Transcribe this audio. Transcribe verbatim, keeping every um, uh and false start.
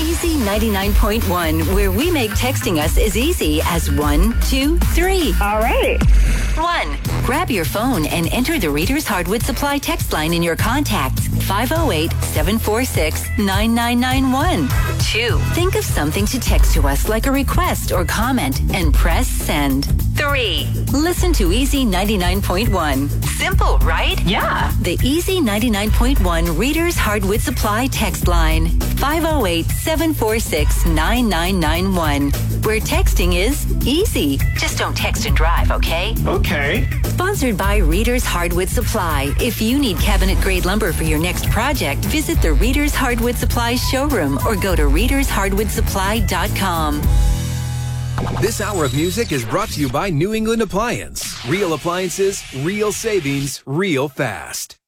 Easy ninety-nine point one, where we make texting us as easy as one, two, three. All right. One. Grab your phone and enter the Reader's Hardwood Supply text line in your contacts. five oh eight, seven four six, nine nine nine one. Two. Think of something to text to us like a request or comment and press send. Three. Listen to Easy ninety-nine point one. Simple, right? Yeah. The Easy ninety-nine point one Reader's Hardwood Supply text line. five oh eight, seven four six, nine nine nine one. Where texting is easy. Just don't text and drive, okay? Okay. Sponsored by Reader's Hardwood Supply. If you need cabinet-grade lumber for your next project, visit the Reader's Hardwood Supply showroom or go to readers hardwood supply dot com. This hour of music is brought to you by New England Appliance. Real appliances, real savings, real fast.